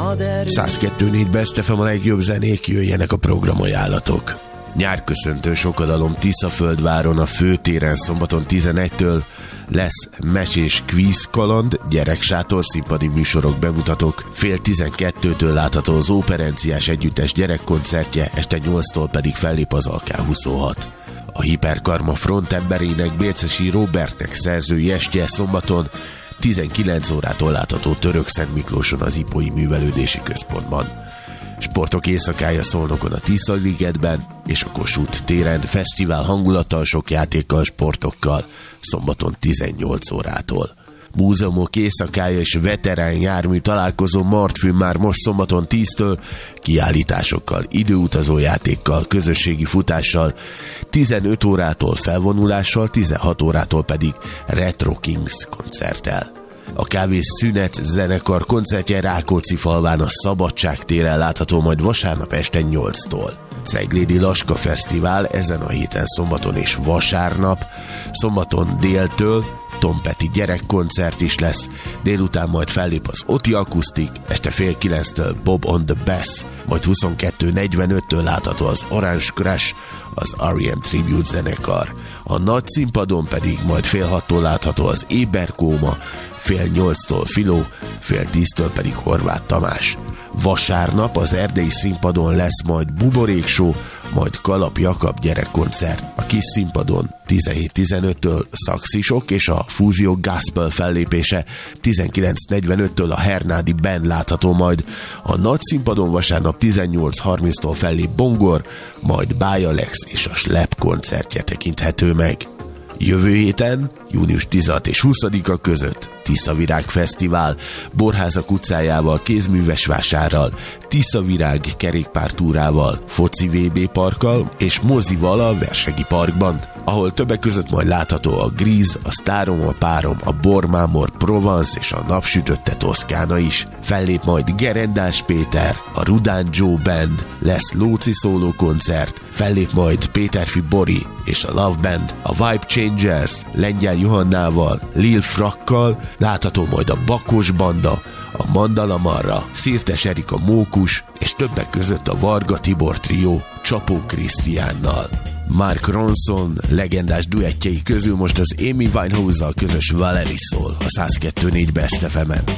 102.4 Best FM, a legjobb zenék, jöjjenek a programajánlatok. Nyárköszöntő sokadalom Tiszaföldváron a főtéren szombaton 11-től lesz mesés kvíz kaland, gyereksátor, színpadi műsorok, bemutatók. Fél 12-től látható az Óperenciás Együttes gyerekkoncertje, este 8-tól pedig fellép az AK26. A Hiperkarma frontemberének, Bélczesi Robertnek szerzői estje szombaton 19 órától látható Törökszent Miklóson az Ipói Művelődési Központban. Sportok éjszakája Szolnokon a Tisza-ligetben és a Kossuth téren, fesztivál hangulattal, sok játékkal, sportokkal szombaton 18 órától. Múzeumok éjszakája és veterán jármű találkozó Martfűn már most szombaton 10-től, kiállításokkal, időutazó játékkal, közösségi futással, 15 órától felvonulással, 16 órától pedig Retro Kings koncerttel. A Kávészünet zenekar koncertje Rákóczifalván a Szabadság téren látható majd vasárnap este 8-tól. Ceglédi Laska Fesztivál ezen a héten szombaton és vasárnap, szombaton déltől Tom Petty gyerekkoncert is lesz, délután majd fellép az Oti Akusztik, este fél 9-től Bob on the Bass, majd 22:45-től látható az Orange Crush, az R.E.M. Tribute zenekar. A nagy színpadon pedig majd fél 6-tól látható az Éberkóma, fél 8-tól Filó, fél 10-től pedig Horváth Tamás. Vasárnap az erdélyi színpadon lesz majd Buborék Show, majd Kalap Jakab gyerekkoncert. A kis színpadon 17:15-től Szaxisok és a Fúzió Gospel fellépése, 19:45-től a Hernádi Band látható majd. A nagy színpadon vasárnap 18:30-tól fellép Bongor, majd Bája Lex és a Slep koncertje tekinthető meg. Jövő héten, június 16 és 20-a között Tiszavirág Fesztivál, Borházak utcájával, kézműves vásárral, Tiszavirág kerékpártúrával, foci VB parkkal és mozival a Versegi Parkban, ahol többek között majd látható a Gríz, a Sztárom, a Párom, a Bormámor Provence és a Napsütötte Toszkána is. Fellép majd Gerendás Péter, a Rudán Joe Band, lesz Lóci szóló koncert, fellép majd Péterfi Bori és a Love Band, a Vibe Changers, Lengyel Johannával, Lil Frakkal, látható majd a Bakos Banda, a Mandala Marra, Szirtes Erika Mókus, és többek között a Varga Tibor trió Csapó Krisztiánnal. Mark Ronson legendás duettjei közül most az Amy Winehouse-zal közös Valerie szól a 102.4 Best FM-en.